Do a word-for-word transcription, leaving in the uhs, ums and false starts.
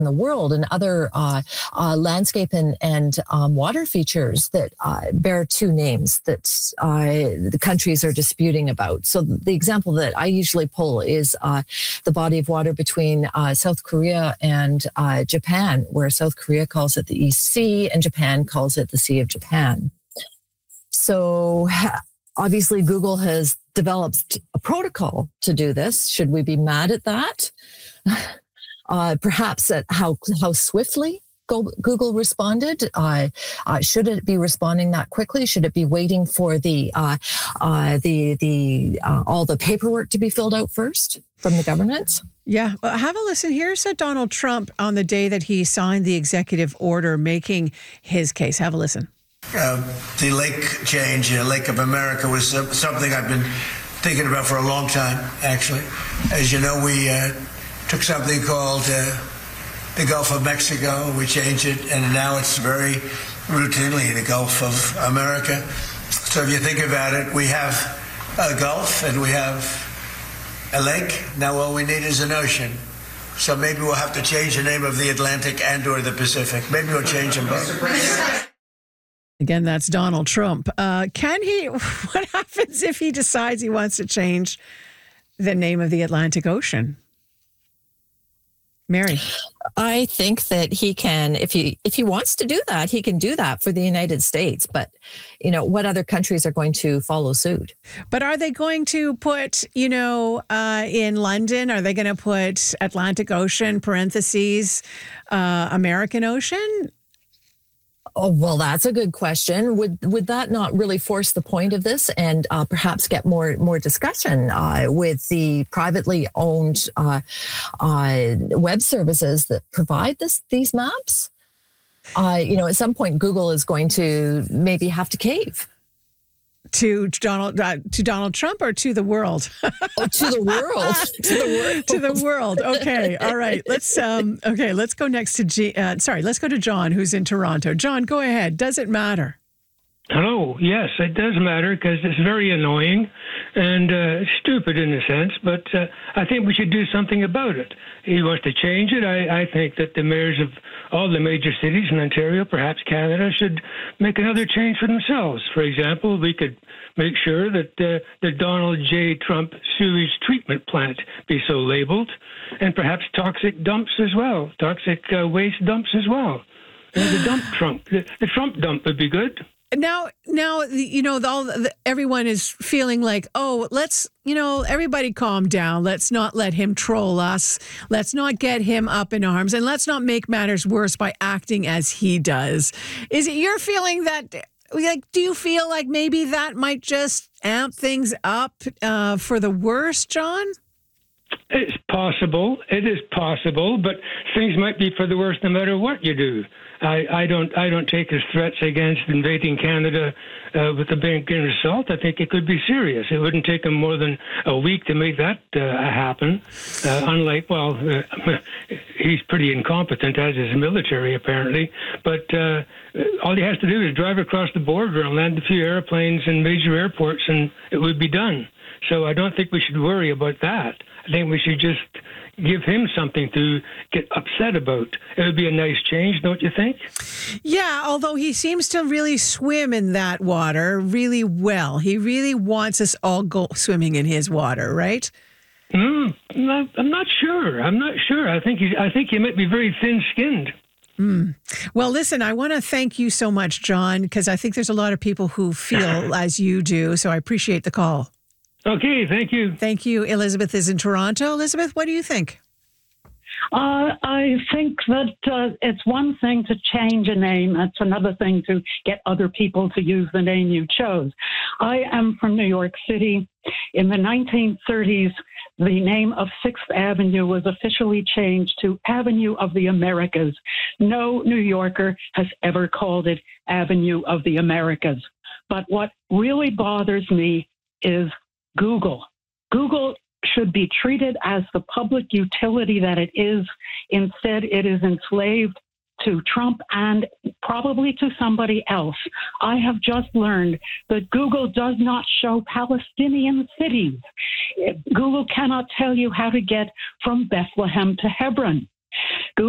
in the world, and other uh, uh, landscape and, and um, water features that uh, bear two names that uh, the countries are disputing about. So the example that I usually pull is uh, the body of water between uh, South Korea and uh, Japan, where South Korea calls it the East Sea and Japan calls it the Sea of Japan. So obviously Google has developed a protocol to do this. Should we be mad at that? Uh, perhaps at how how swiftly Google responded. Uh, uh, should it be responding that quickly? Should it be waiting for the uh, uh, the the uh, all the paperwork to be filled out first from the government? Yeah, well, have a listen. Here's uh, Donald Trump on the day that he signed the executive order making his case. Have a listen. Uh, the lake change, uh, Lake of America, was uh, something I've been thinking about for a long time, actually. As you know, we uh, took something called uh, the Gulf of Mexico, we changed it, and now it's very routinely the Gulf of America. So if you think about it, we have a Gulf and we have a lake. Now all we need is an ocean. So maybe we'll have to change the name of the Atlantic and or the Pacific. Maybe we'll change them both. Again, that's Donald Trump. Uh, can he, what happens if he decides he wants to change the name of the Atlantic Ocean? Mary? I think that he can, if he if he wants to do that, he can do that for the United States. But, you know, what other countries are going to follow suit? But are they going to put, you know, uh, in London, are they going to put Atlantic Ocean, parentheses, uh, American Ocean? Oh, well, that's a good question. Would would that not really force the point of this and uh, perhaps get more more discussion uh, with the privately owned uh, uh, web services that provide this these maps? Uh, you know, at some point, Google is going to maybe have to cave. To Donald uh, to Donald Trump or to the world? Oh, to the world. To the world. To the world. Okay. All right. Let's um. Okay. Let's go next to G. Uh, sorry. Let's go to John, who's in Toronto. John, go ahead. Does it matter? Hello. Yes, it does matter because it's very annoying and uh, stupid in a sense. But uh, I think we should do something about it. He wants to change it. I, I think that the mayors of all the major cities in Ontario, perhaps Canada, should make another change for themselves. For example, we could make sure that uh, the Donald J. Trump sewage treatment plant be so labeled, and perhaps toxic dumps as well, toxic uh, waste dumps as well. And the dump Trump, the, the Trump dump would be good. Now, now, you know, all the, everyone is feeling like, oh, let's, you know, everybody calm down. Let's not let him troll us. Let's not get him up in arms, and let's not make matters worse by acting as he does. Is it your feeling that, like, do you feel like maybe that might just amp things up uh, for the worse, John? It's possible. It is possible, but things might be for the worse no matter what you do. I, I don't. I don't take his threats against invading Canada uh, with a banking assault. I think it could be serious. It wouldn't take him more than a week to make that uh, happen. Uh, unlike, well, uh, he's pretty incompetent, as is the military apparently. But uh, all he has to do is drive across the border and land a few airplanes in major airports, and it would be done. So I don't think we should worry about that. I think we should just give him something to get upset about. It would be a nice change, don't you think? Yeah, although he seems to really swim in that water really well. He really wants us all go swimming in his water, right? Mm, I'm, not, I'm not sure. I'm not sure. I think he, I think he might be very thin-skinned. Mm. Well, listen, I want to thank you so much, John, because I think there's a lot of people who feel as you do, so I appreciate the call. Okay, thank you. Thank you. Elizabeth is in Toronto. Elizabeth, what do you think? Uh, I think that uh, it's one thing to change a name. It's another thing to get other people to use the name you chose. I am from New York City. In the nineteen thirties, the name of sixth Avenue was officially changed to Avenue of the Americas. No New Yorker has ever called it Avenue of the Americas. But what really bothers me is Google. Google should be treated as the public utility that it is. Instead, it is enslaved to Trump and probably to somebody else. I have just learned that Google does not show Palestinian cities. Google cannot tell you how to get from Bethlehem to Hebron. Google